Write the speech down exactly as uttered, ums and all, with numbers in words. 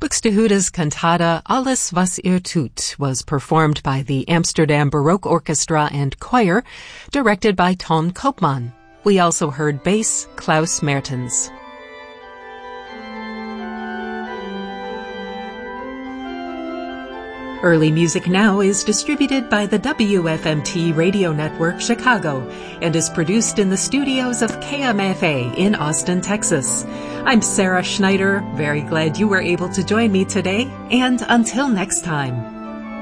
Buxtehude's cantata Alles was ihr tut was performed by the Amsterdam Baroque Orchestra and Choir, directed by Ton Koopman. We also heard bass Klaus Mertens. Early Music Now is distributed by the W F M T Radio Network Chicago and is produced in the studios of K M F A in Austin, Texas. I'm Sarah Schneider, very glad you were able to join me today, and until next time.